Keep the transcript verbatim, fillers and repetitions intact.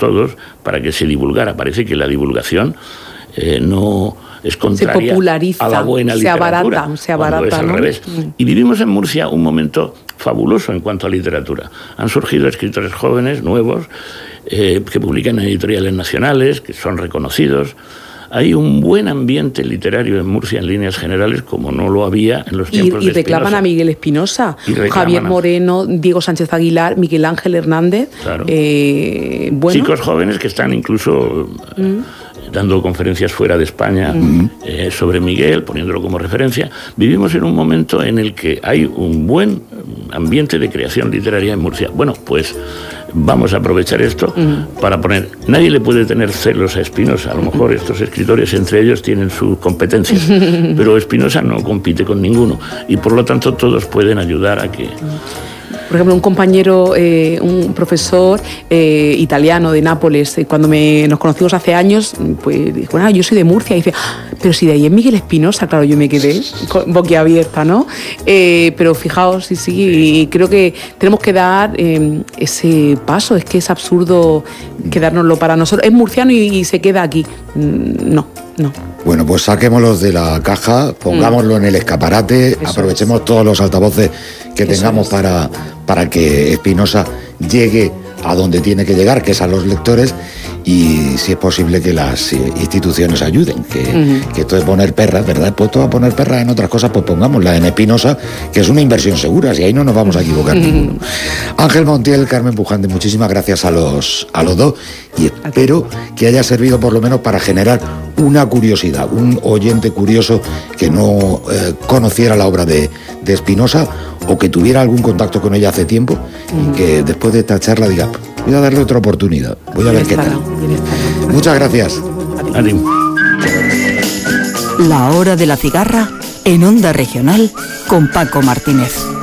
todos para que se divulgara. Parece que la divulgación eh, no es contraria se populariza, a la buena se literatura. Abarata, se abarata, es al ¿no? revés. Mm. Y vivimos en Murcia un momento fabuloso en cuanto a literatura. Han surgido escritores jóvenes, nuevos, eh, que publican en editoriales nacionales, que son reconocidos. Hay un buen ambiente literario en Murcia en líneas generales, como no lo había en los tiempos y, y de Espinosa. reclaman a Miguel Espinosa, Javier Moreno, Diego Sánchez Aguilar, Miguel Ángel Hernández. Claro. Eh, bueno. Chicos jóvenes que están incluso mm. dando conferencias fuera de España mm. eh, sobre Miguel, poniéndolo como referencia. Vivimos en un momento en el que hay un buen ambiente de creación literaria en Murcia. Bueno, pues vamos a aprovechar esto uh-huh. para poner... Nadie le puede tener celos a Espinosa. A lo mejor estos escritores entre ellos tienen sus competencias, pero Espinosa no compite con ninguno y por lo tanto todos pueden ayudar a que... Por ejemplo, un compañero, eh, un profesor eh, italiano de Nápoles, eh, cuando me, nos conocimos hace años, pues dijo, ah, yo soy de Murcia, y dice, ah, pero si de ahí es Miguel Espinosa, claro, yo me quedé boquiabierta, ¿no? Eh, pero fijaos, sí, sí, y creo que tenemos que dar eh, ese paso, es que es absurdo quedárnoslo para nosotros. Es murciano y, y se queda aquí. No, no. Bueno, pues saquémoslos de la caja, pongámoslo mm. en el escaparate, Eso aprovechemos es. todos los altavoces que Eso tengamos es. para, para que Espinosa llegue a donde tiene que llegar, que es a los lectores, y si es posible que las instituciones ayuden, que, uh-huh. que esto de poner perras, ¿verdad? Pues todo a poner perras en otras cosas, pues pongámosla en Espinosa, que es una inversión segura, si ahí no nos vamos a equivocar uh-huh. ninguno. Ángel Montiel, Carmen Pujante, muchísimas gracias a los, a los dos, y espero que haya servido por lo menos para generar una curiosidad, un oyente curioso que no eh, conociera la obra de, de Espinosa o que tuviera algún contacto con ella hace tiempo uh-huh. y que después de esta charla diga, voy a darle otra oportunidad, voy a ver qué tal. Muchas gracias. Adiós. La hora de la cigarra en Onda Regional con Paco Martínez.